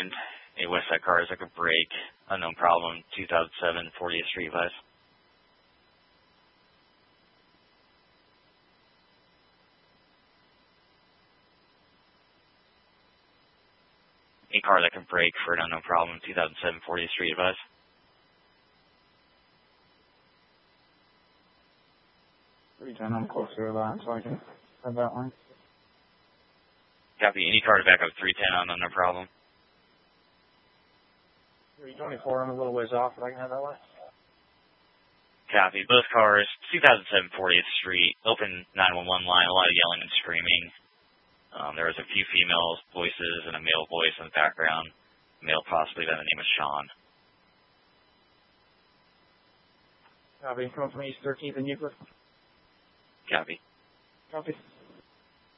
behind a West Side car is like a break, unknown problem, 2007 40th Street Vice. A car that can brake for an unknown problem, 2007 40th Street Advice. I'm closer to that, so I can have that line. Copy. Any car to back up 310 on unknown problem. 324, I'm a little ways off, but I can have that line. Copy. Both cars, 2007 40th Street, open 911 line, a lot of yelling and screaming. There was a few female voices and a male voice in the background. Male possibly by the name of Sean. Copy. Coming from East 13th and Euclid. Copy. Copy.